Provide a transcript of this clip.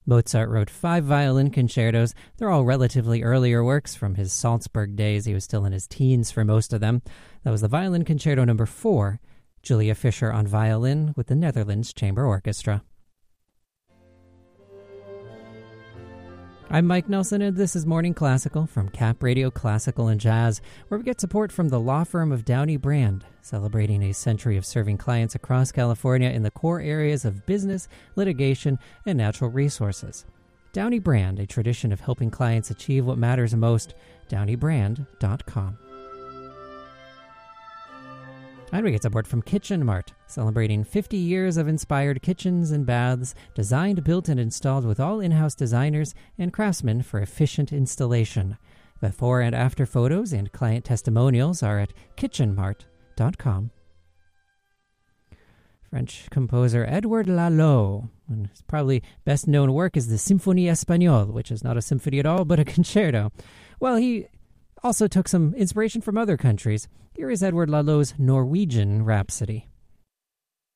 Mozart wrote 5 violin concertos. They're all relatively earlier works from his Salzburg days. He was still in his teens for most of them. That was the Violin Concerto No. 4, Julia Fischer on violin with the Netherlands Chamber Orchestra. I'm Mike Nelson, and this is Morning Classical from Cap Radio Classical and Jazz, where we get support from the law firm of Downey Brand, celebrating a century of serving clients across California in the core areas of business, litigation, and natural resources. Downey Brand, a tradition of helping clients achieve what matters most, downeybrand.com. And we get support from Kitchen Mart, celebrating 50 years of inspired kitchens and baths, designed, built, and installed with all in-house designers and craftsmen for efficient installation. Before and after photos and client testimonials are at kitchenmart.com. French composer Edouard Lalo. His probably best known work is the Symphonie Espagnole, which is not a symphony at all, but a concerto. Well, he also took some inspiration from other countries. Here is Edouard Lalo's Norwegian Rhapsody.